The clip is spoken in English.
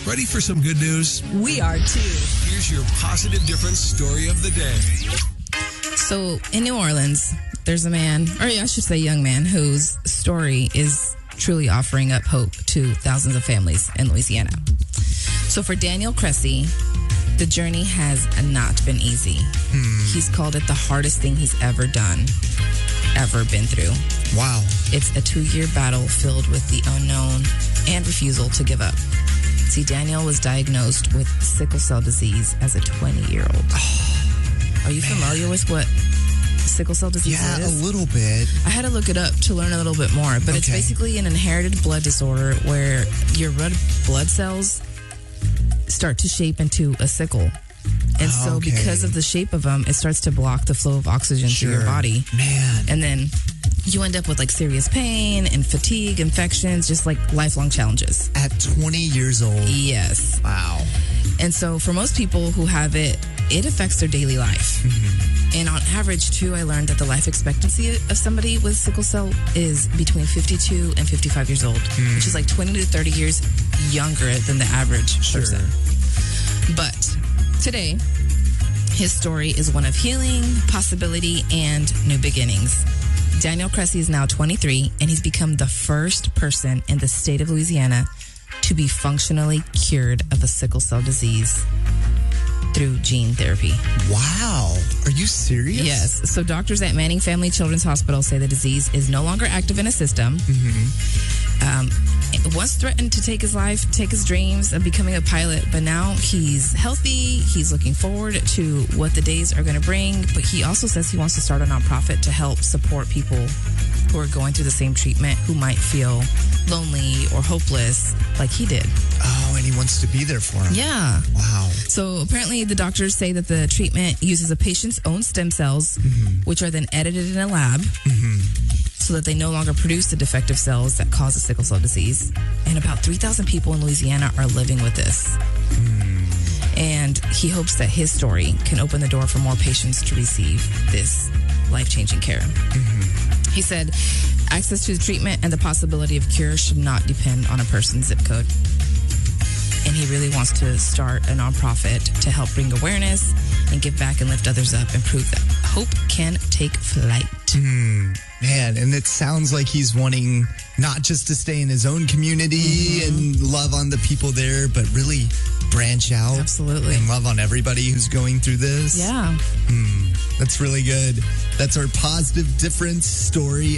Ready for some good news? We are too. Here's your positive difference story of the day. So in New Orleans, there's a man, or I should say young man, whose story is truly offering up hope to thousands of families in Louisiana. So for Daniel Cressy, the journey has not been easy. He's called it the hardest thing he's ever been through. Wow. It's a 2-year battle filled with the unknown and refusal to give up. See, Daniel was diagnosed with sickle cell disease as a 20-year-old. Are you familiar with what sickle cell disease is? Yeah, a little bit. I had to look it up to learn a little bit more, but it's basically an inherited blood disorder where your red blood cells start to shape into a sickle. And so because of the shape of them, it starts to block the flow of oxygen through your body. Man. And then you end up with like serious pain and fatigue, infections, just like lifelong challenges. At 20 years old? Yes. Wow. And so for most people who have it, it affects their daily life. And on average, too, I learned that the life expectancy of somebody with sickle cell is between 52 and 55 years old, which is like 20 to 30 years younger than the average person. But today, his story is one of healing, possibility, and new beginnings. Daniel Cressy is now 23, and he's become the first person in the state of Louisiana to be functionally cured of a sickle cell disease through gene therapy. Wow. Are you serious? Yes. So doctors at Manning Family Children's Hospital say the disease is no longer active in his system. It once threatened to take his life, take his dreams of becoming a pilot, but now he's healthy. He's looking forward to what the days are going to bring. But he also says he wants to start a nonprofit to help support people who are going through the same treatment, who might feel lonely or hopeless like he did. Oh, and he wants to be there for him. Yeah. Wow. So apparently the doctors say that the treatment uses a patient's own stem cells, which are then edited in a lab so that they no longer produce the defective cells that cause the sickle cell disease. And about 3,000 people in Louisiana are living with this. And he hopes that his story can open the door for more patients to receive this life-changing care. He said, access to the treatment and the possibility of cure should not depend on a person's zip code. And he really wants to start a nonprofit to help bring awareness and give back and lift others up and prove that hope can take flight. Man, and it sounds like he's wanting not just to stay in his own community and love on the people there, but really branch out. Absolutely. And love on everybody who's going through this. Yeah. That's really good. That's our positive difference story